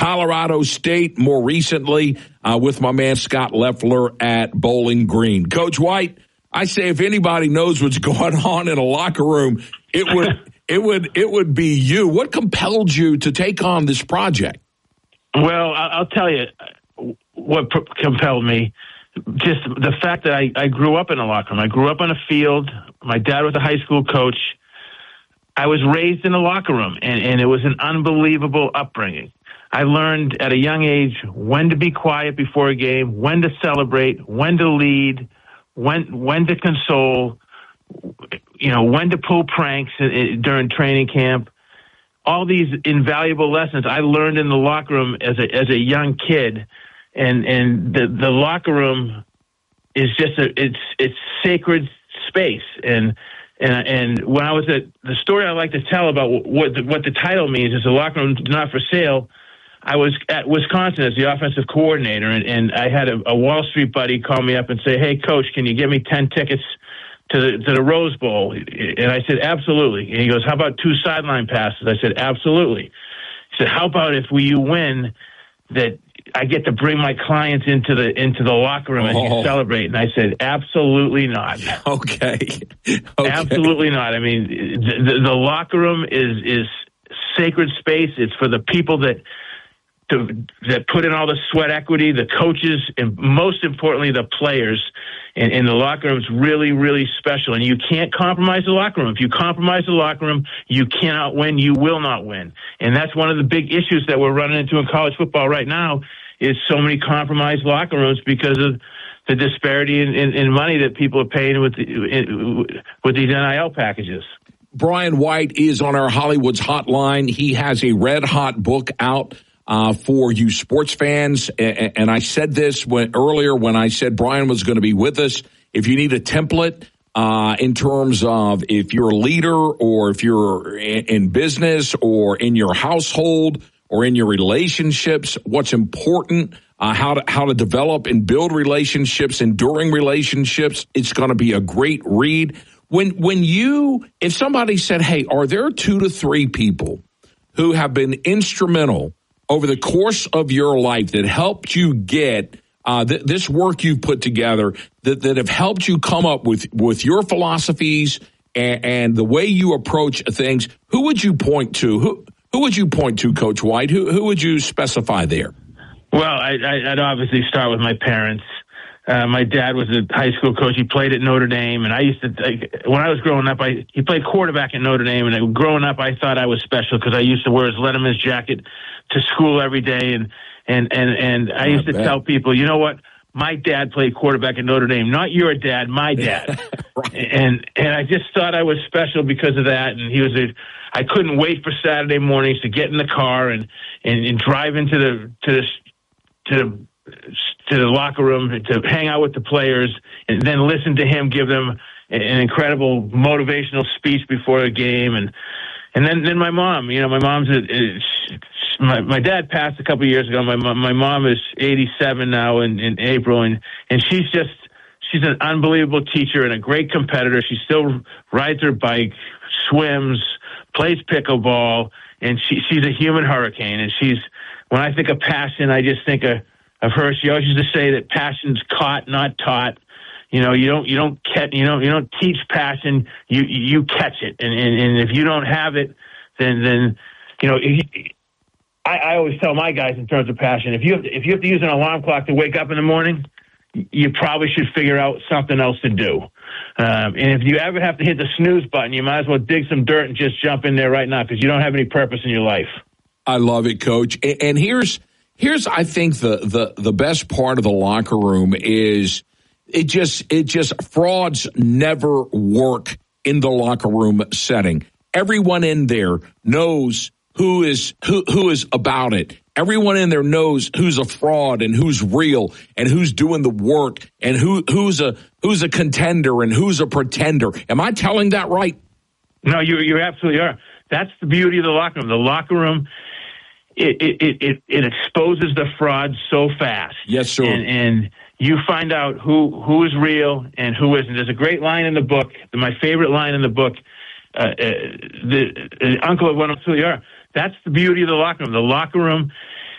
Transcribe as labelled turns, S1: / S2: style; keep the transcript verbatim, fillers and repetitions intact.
S1: Colorado State, more recently uh, with my man Scott Loeffler at Bowling Green. Coach White, I say if anybody knows what's going on in a locker room, it would it would it would be you. What compelled you to take on this project?
S2: Well, I'll tell you what compelled me. Just the fact that I, I grew up in a locker room. I grew up on a field. My dad was a high school coach. I was raised in a locker room, and, and it was an unbelievable upbringing. I learned at a young age when to be quiet before a game, when to celebrate, when to lead, when when to console, you know, when to pull pranks during training camp. All these invaluable lessons I learned in the locker room as a as a young kid, and and the the locker room is just a it's it's sacred space. And and and when I was at the story I like to tell about what the, what the title means is the locker room not for sale. I was at Wisconsin as the offensive coordinator, and, and I had a, a Wall Street buddy call me up and say, "Hey, Coach, can you give me ten tickets to the, to the Rose Bowl?" And I said, "Absolutely." And he goes, "How about two sideline passes?" I said, "Absolutely." He said, "How about if we you win, that I get to bring my clients into the into the locker room and
S1: oh.
S2: you celebrate?" And I said, "Absolutely not."
S1: Okay. okay.
S2: Absolutely not. I mean, the, the, the locker room is is sacred space. It's for the people that. To, that put in all the sweat equity, the coaches, and most importantly, the players. And, and the locker room is really, really special. And you can't compromise the locker room. If you compromise the locker room, you cannot win. You will not win. And that's one of the big issues that we're running into in college football right now is so many compromised locker rooms because of the disparity in, in, in money that people are paying with the, in, with these N I L packages.
S1: Brian White is on our Hollywood's hotline. He has a red-hot book out Uh, for you sports fans, and, and I said this when, earlier when I said Brian was going to be with us. If you need a template uh, in terms of if you're a leader or if you're in, in business or in your household or in your relationships, what's important, uh, how to how to develop and build relationships, enduring relationships, it's going to be a great read. When when you, if somebody said, "Hey, are there two to three people who have been instrumental over the course of your life that helped you get uh, th- this work you've put together, that, that have helped you come up with, with your philosophies and, and the way you approach things," who would you point to? Who who would you point to, Coach White? Who who would you specify there?
S2: Well, I, I, I'd obviously start with my parents. Uh, my dad was a high school coach. He played at Notre Dame, and I used to. Like, when I was growing up, I he played quarterback at Notre Dame, and growing up, I thought I was special because I used to wear his Letterman's jacket to school every day, and and and and I used I to bet. tell people, you know what? My dad played quarterback at Notre Dame, not your dad, my dad, right. and and I just thought I was special because of that. And he was a. I couldn't wait for Saturday mornings to get in the car and and, and drive into the to the to the. to the locker room to hang out with the players and then listen to him give them an incredible motivational speech before a game. And, and then, then my mom, you know, my mom's, a, is, my, my dad passed a couple of years ago. My, my mom is eighty-seven now in, in April. And, and she's just, she's an unbelievable teacher and a great competitor. She still rides her bike, swims, plays pickleball, and she, she's a human hurricane. And she's, when I think of passion, I just think of, of her. She always used to say that passion's caught, not taught. You know, you don't, you don't catch, you don't, you don't teach passion. You, you catch it. And, and, and if you don't have it, then, then, you know, I, I always tell my guys in terms of passion, if you have to, if you have to use an alarm clock to wake up in the morning, you probably should figure out something else to do. Um, and if you ever have to hit the snooze button, you might as well dig some dirt and just jump in there right now because you don't have any purpose in your life.
S1: I love it, Coach. And, and here's, Here's, I think, the, the, the best part of the locker room is it just it just frauds never work in the locker room setting. Everyone in there knows who is who who is about it. Everyone in there knows who's a fraud and who's real and who's doing the work and who who's a who's a contender and who's a pretender. Am I telling that right?
S2: No, you you absolutely are. That's the beauty of the locker room. The locker room. It, it it it exposes the fraud so fast.
S1: Yes, sir.
S2: And, and you find out who who is real and who isn't. There's a great line in the book. My favorite line in the book. Uh, uh, the, the uncle of one of who you are. That's the beauty of the locker room. The locker room